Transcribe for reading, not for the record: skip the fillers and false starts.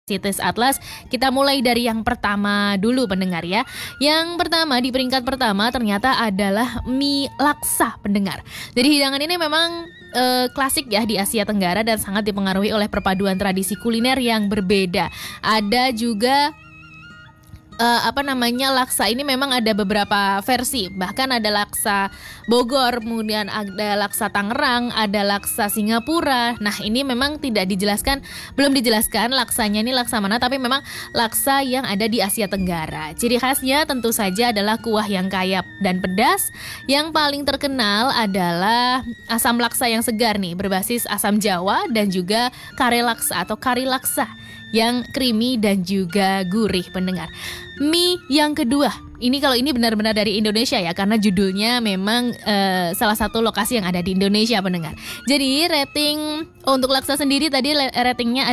Cities Atlas. Kita mulai dari yang pertama dulu pendengar ya. Yang pertama di peringkat pertama ternyata adalah mie laksa pendengar. Jadi hidangan ini memang klasik ya di Asia Tenggara dan sangat dipengaruhi oleh perpaduan tradisi kuliner yang berbeda. Ada juga laksa ini memang ada beberapa versi. Bahkan ada laksa Bogor, kemudian ada laksa Tangerang, ada laksa Singapura. Nah, ini memang belum dijelaskan laksanya ini laksa mana, tapi memang laksa yang ada di Asia Tenggara. Ciri khasnya tentu saja adalah kuah yang kaya dan pedas. Yang paling terkenal adalah asam laksa yang segar nih, berbasis asam Jawa dan juga kare laksa atau kari laksa yang creamy dan juga gurih pendengar. Mie yang kedua, ini benar-benar dari Indonesia ya, karena judulnya memang salah satu lokasi yang ada di Indonesia pendengar. Jadi rating untuk laksa sendiri tadi ratingnya